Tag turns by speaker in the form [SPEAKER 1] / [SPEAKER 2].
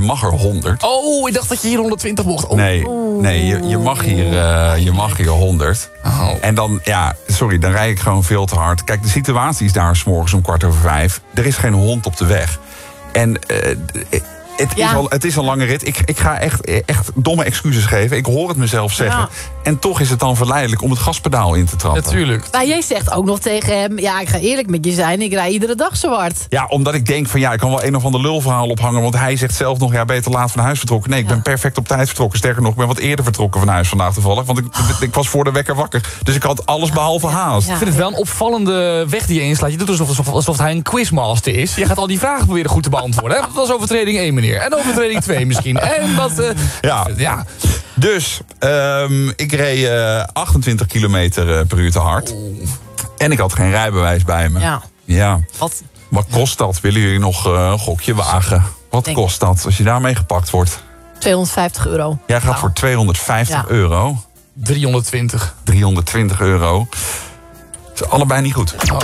[SPEAKER 1] mag er 100.
[SPEAKER 2] Oh, ik dacht dat je hier 120 mocht. Oh.
[SPEAKER 1] Nee, je mag hier 100.
[SPEAKER 2] Oh.
[SPEAKER 1] En dan, dan rijd ik gewoon veel te hard. Kijk, de situatie is daar 's morgens om 4:15. Er is geen hond op de weg. En het is een lange rit. Ik ga echt domme excuses geven. Ik hoor het mezelf zeggen.
[SPEAKER 3] Ja.
[SPEAKER 1] En toch is het dan verleidelijk om het gaspedaal in te trappen.
[SPEAKER 2] Natuurlijk.
[SPEAKER 3] Maar jij zegt ook nog tegen hem... Ja, ik ga eerlijk met je zijn, ik rij iedere dag zo hard.
[SPEAKER 1] Ja, omdat ik denk van ik kan wel een of ander lulverhaal ophangen. Want hij zegt zelf nog, ben je te laat van huis vertrokken? Nee, ik ben perfect op tijd vertrokken. Sterker nog, ik ben wat eerder vertrokken van huis vandaag toevallig. Want ik was voor de wekker wakker. Dus ik had alles behalve haast.
[SPEAKER 2] Ik vind het wel een opvallende weg die je inslaat. Je doet alsof hij een quizmaster is. Je gaat al die vragen proberen goed te beantwoorden. Hè? Dat was overtreding 1, meneer. En overtreding 2 misschien. En wat...
[SPEAKER 1] Ja. Dus, ik reed 28 kilometer per uur te hard. En ik had geen rijbewijs bij me. Ja. Wat kost dat? Willen jullie nog een gokje wagen? Wat kost dat als je daarmee gepakt wordt?
[SPEAKER 3] €250.
[SPEAKER 1] Jij gaat voor €250.
[SPEAKER 2] 320.
[SPEAKER 1] €320. Dat is allebei niet goed.